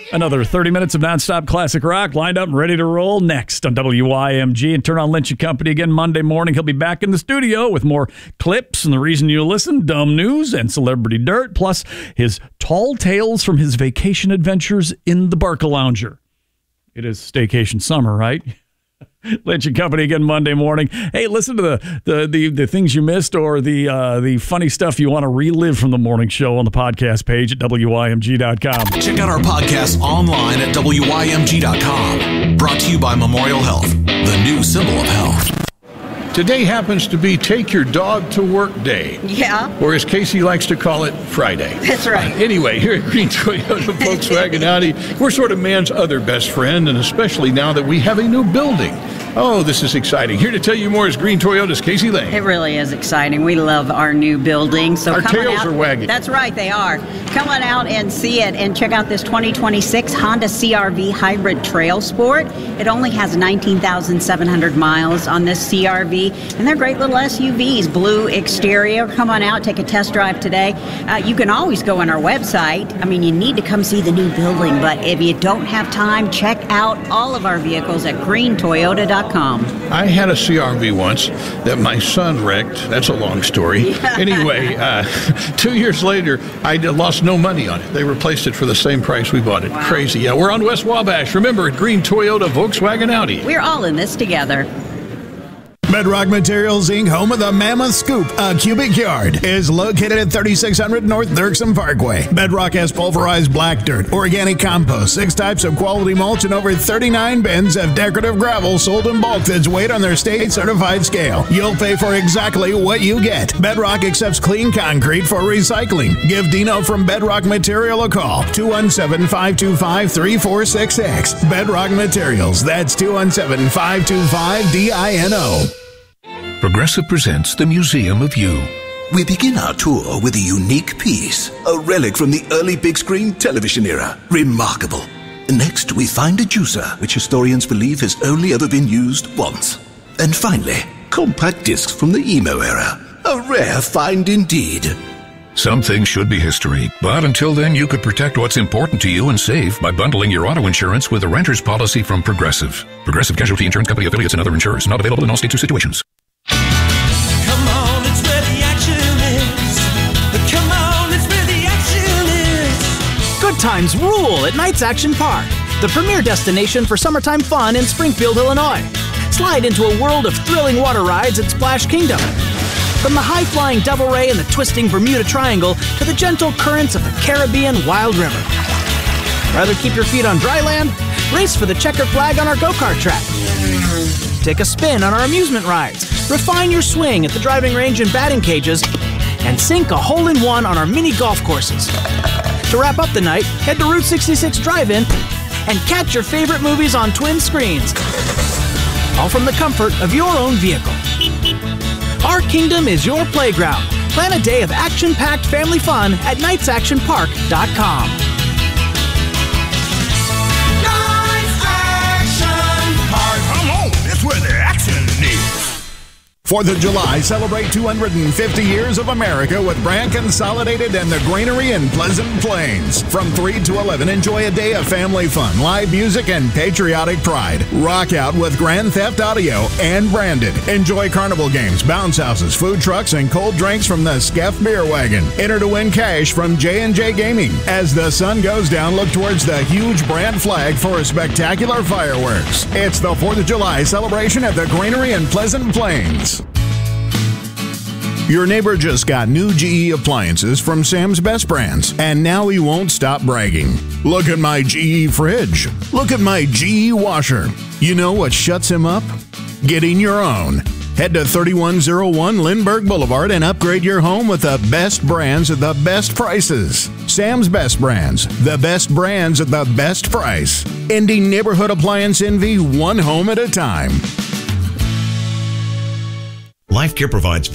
Another 30 minutes of nonstop classic rock lined up and ready to roll next on WYMG. And turn on Lynch & Company again Monday morning. He'll be back in the studio with more clips and the reason you listen, dumb news, and celebrity dirt, plus his tall tales from his vacation adventures in the Barcalounger. It is staycation summer, right? Lynch & Company again Monday morning. Hey, listen to the things you missed or the funny stuff you want to relive from the morning show on the podcast page at WYMG.com. Check out our podcast online at WYMG.com. Brought to you by Memorial Health, the new symbol of health. Today happens to be Take Your Dog to Work Day. Yeah. Or as Casey likes to call it, Friday. That's right. Anyway, here at Green Toyota Volkswagen Audi, we're sort of man's other best friend, and especially now that we have a new building. Oh, this is exciting. Here to tell you more is Green Toyota's Casey Lane. It really is exciting. We love our new building. So our come tails on out. Are wagging. That's right, they are. Come on out and see it and check out this 2026 Honda CR-V Hybrid Trail Sport. It only has 19,700 miles on this CR-V, and they're great little SUVs. Blue exterior. Come on out, take a test drive today. You can always go on our website. I mean, you need to come see the new building, but if you don't have time, check out all of our vehicles at greentoyota.com. I had a CR-V once that my son wrecked. That's a long story. Anyway, 2 years later, I lost no money on it. They replaced it for the same price we bought it. Wow. Crazy. Yeah, we're on West Wabash. Remember, at Green Toyota Volkswagen Audi. We're all in this together. Bedrock Materials, Inc., home of the Mammoth Scoop, a cubic yard, is located at 3600 North Dirksen Parkway. Bedrock has pulverized black dirt, organic compost, 6 types of quality mulch, and over 39 bins of decorative gravel sold in bulk that's weighed on their state-certified scale. You'll pay for exactly what you get. Bedrock accepts clean concrete for recycling. Give Dino from Bedrock Material a call, 217-525-3466. Bedrock Materials, that's 217-525-DINO. Progressive presents the Museum of You. We begin our tour with a unique piece, a relic from the early big screen television era. Remarkable. Next, we find a juicer, which historians believe has only ever been used once. And finally, compact discs from the emo era. A rare find indeed. Some things should be history, but until then you could protect what's important to you and save by bundling your auto insurance with a renter's policy from Progressive. Progressive Casualty Insurance Company affiliates and other insurers. Not available in all states or situations. Come on, it's where the action is. Come on, it's where the action is. Good times rule at Knights Action Park, the premier destination for summertime fun in Springfield, Illinois. Slide into a world of thrilling water rides at Splash Kingdom. From the high-flying Devil Ray and the twisting Bermuda Triangle to the gentle currents of the Caribbean Wild River. Rather keep your feet on dry land? Race for the checkered flag on our go-kart track. Take a spin on our amusement rides. Refine your swing at the driving range and batting cages. And sink a hole-in-one on our mini golf courses. To wrap up the night, head to Route 66 Drive-In and catch your favorite movies on twin screens. All from the comfort of your own vehicle. Our kingdom is your playground. Plan a day of action-packed family fun at knightsactionpark.com. Knights Action Park. Come on, that's where the action is. 4th of July, celebrate 250 years of America with Brand Consolidated and the Granary in Pleasant Plains. From 3 to 11, enjoy a day of family fun, live music, and patriotic pride. Rock out with Grand Theft Audio and Branded. Enjoy carnival games, bounce houses, food trucks, and cold drinks from the Skeff Beer Wagon. Enter to win cash from J&J Gaming. As the sun goes down, look towards the huge brand flag for spectacular fireworks. It's the 4th of July celebration at the Granary in Pleasant Plains. Your neighbor just got new GE appliances from Sam's Best Brands, and now he won't stop bragging. Look at my GE fridge. Look at my GE washer. You know what shuts him up? Getting your own. Head to 3101 Lindbergh Boulevard and upgrade your home with the best brands at the best prices. Sam's Best Brands, the best brands at the best price. Ending neighborhood appliance envy one home at a time. LifeCare provides